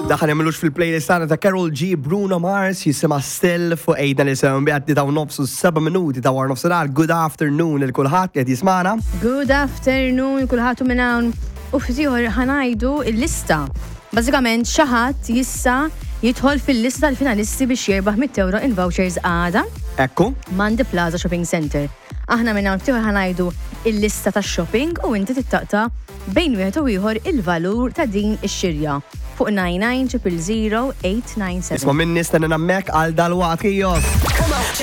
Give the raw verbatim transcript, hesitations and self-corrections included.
Daħan jemlux fil-playlist għana ta' Karol G, Bruno Mars, jisima Still fuq ejda nisem biħaddi ta' nofsu seba minuti ta' war nofsinar. Good afternoon il-kulħat li jismana. Good afternoon kulħatu minnawn. U ftiħor ħanajdu il-lista. Bazzikament xaħat jissa jidħol fil-lista tal-finalisti biex jirbaħ mit euro in vouchers għada. Ekku. Mandi Plaza Shopping Center. Aħna minnawn ftiħor ħanajdu il-lista ta' shopping u inti tittaqta bejn wieħed u ieħor il-valur ta' din ix-xirja. Fuq nine nine zero zero zero eight nine seven. Isma minni stanna nammek għal dal-waqt kijos.